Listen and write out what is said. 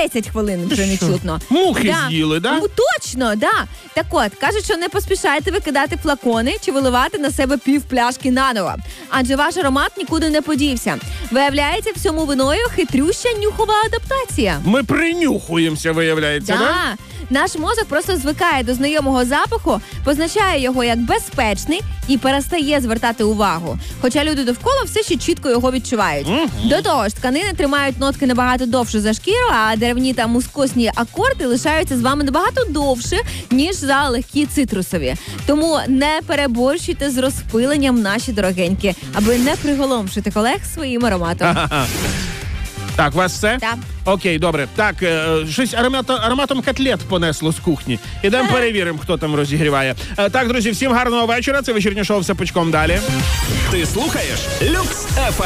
10 хвилин вже не чутно. Мухи з'їли, да? Ну, точно, да. Так от, кажуть, що не поспішайте викидати флакони чи виливати на себе пів пляшки наново. Адже ваш аромат нікуди не подівся. Виявляється, всьому виною хитрюща нюхова адаптація. Ми принюхуємося, виявляється, да? Наш мозок просто звикає до знайомого запаху, позначає його як безпечний і перестає звертати увагу. Хоча люди довкола все ще чітко його відчувають. До того ж, тканини тримають нотки набагато довше за шкіру, а деревні та мускусні акорди лишаються з вами набагато довше, ніж за легкі цитрусові. Тому не переборщуйте з розпиленням, наші дорогенькі, аби не приголомшити колег своїм ароматом. Так, у вас все? Так. Окей, добре. Так, щось ароматом котлет понесло з кухні. Ідемо перевіримо, хто там розігріває. Так, друзі, всім гарного вечора. Це вечірнє шоу «Все пучком» далі. Ти слухаєш Люкс ФМ.